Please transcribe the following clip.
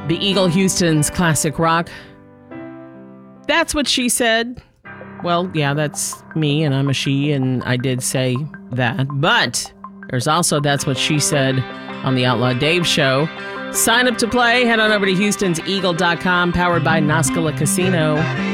The Eagle Houston's classic rock. That's what she said. Well, yeah, that's me, and I'm a she, and I did say that. But there's also That's What She Said on the Outlaw Dave Show. Sign up to play. Head on over to Houston'sEagle.com, powered by Nascala Casino.